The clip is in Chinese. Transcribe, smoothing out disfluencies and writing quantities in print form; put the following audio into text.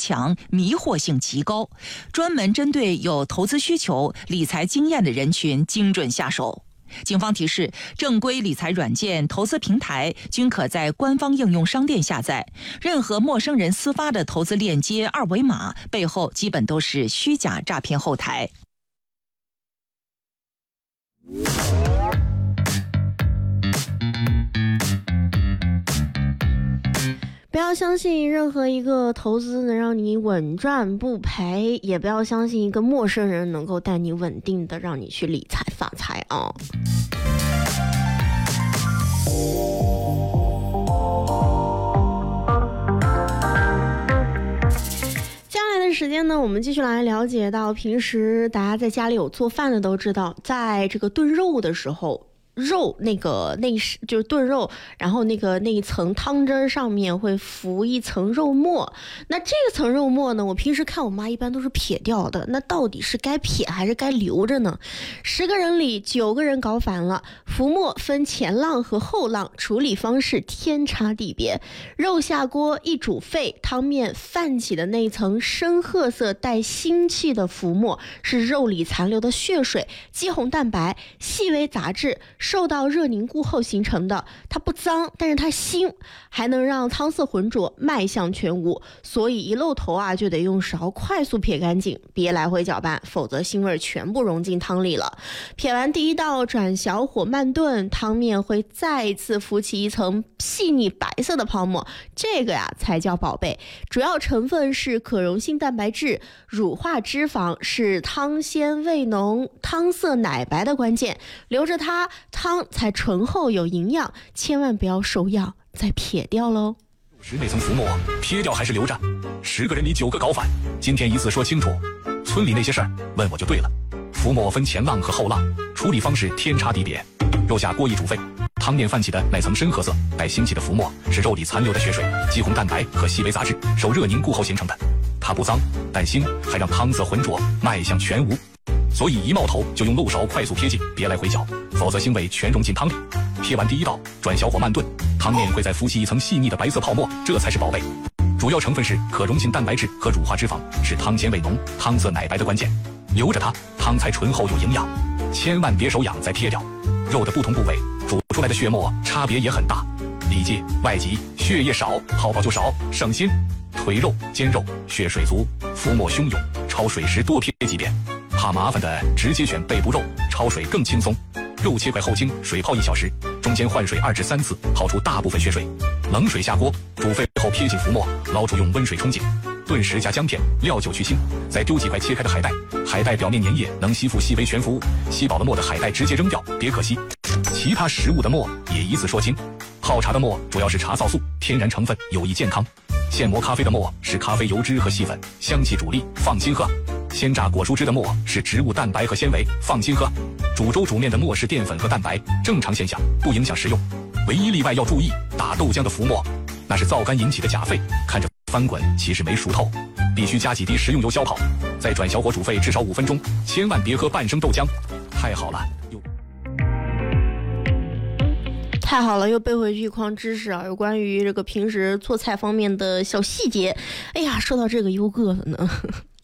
强，迷惑性极高，专门针对有投资需求、理财经验的人群精准下手。警方提示，正规理财软件、投资平台均可在官方应用商店下载，任何陌生人私发的投资链接、二维码背后基本都是虚假诈骗后台。 不要相信任何一个投资能让你稳赚不赔，也不要相信一个陌生人能够带你稳定的让你去理财发财啊！接下来的时间呢，我们继续来了解到，平时大家在家里有做饭的都知道，在这个炖肉的时候，肉就是炖肉，然后那一层汤汁上面会浮一层肉末。那这个层肉末呢，我平时看我妈一般都是撇掉的，那到底是该撇还是该留着呢？10个人里9个人搞反了。浮沫分前浪和后浪，处理方式天差地别。肉下锅一煮沸，汤面泛起的那一层深褐色带腥气的浮沫，是肉里残留的血水、肌红蛋白、细微杂质受到热凝固后形成的。它不脏，但是它腥，还能让汤色浑浊，卖相全无。所以一露头啊，就得用勺快速撇干净，别来回搅拌，否则腥味全部融进汤里了。撇完第一道，转小火慢炖，汤面会再次浮起一层细腻白色的泡沫，这个呀才叫宝贝。主要成分是可溶性蛋白质，乳化脂肪是汤鲜味浓、汤色奶白的关键。留着它，汤才醇厚有营养，千万不要手痒再撇掉喽。 是那层浮沫，撇掉还是留着？10个人里9个搞反，今天一次说清楚。村里那些事儿问我就对了。浮沫分前浪和后浪，处理方式天差地别。肉下锅一煮沸，汤面泛起的那层深褐色带腥气的浮沫，是肉里残留的血水、肌红蛋白和细微杂质受热凝固后形成的。它不脏，但腥，还让汤色浑浊，卖相全无。所以一冒头就用漏勺快速撇净，别来回搅，否则腥味全融进汤里。撇完第一道，转小火慢炖，汤面会再浮起一层细腻的白色泡沫，这才是宝贝。主要成分是可溶性蛋白质和乳化脂肪，是汤鲜味浓、汤色奶白的关键。留着它，汤才醇厚有营养，千万别手痒再撇掉。肉的不同部位煮出来的血沫差别也很大，里脊、外脊血液少，泡泡就少，省心。腿肉、肩肉血水足，浮沫汹涌，焯水时多撇几遍。怕麻烦的直接选背部肉，焯水更轻松。肉切块后清，水泡1小时，中间换水2至3次，泡出大部分血水。冷水下锅煮沸后撇净浮沫，捞出用温水冲净。炖时加姜片、料酒去腥，再丢几块切开的海带，海带表面粘液能吸附细微悬浮，吸饱了沫的海带直接扔掉，别可惜。其他食物的沫也依次说清。泡茶的沫主要是茶皂素，天然成分，有益健康。现磨咖啡的沫是咖啡油脂和细粉，香气主力，放心喝。鲜榨果蔬汁的沫是植物蛋白和纤维，放心喝。煮粥煮面的沫是淀粉和蛋白，正常现象，不影响食用。唯一例外要注意，打豆浆的浮沫，那是皂苷引起的钾沸，看着翻滚，其实没熟透，必须加几滴食用油消泡，再转小火煮沸至少5分钟，千万别喝半生豆浆。太好了， 太好了，又背回去一筐知识啊，有关于这个平时做菜方面的小细节。哎呀，说到这个优格了呢。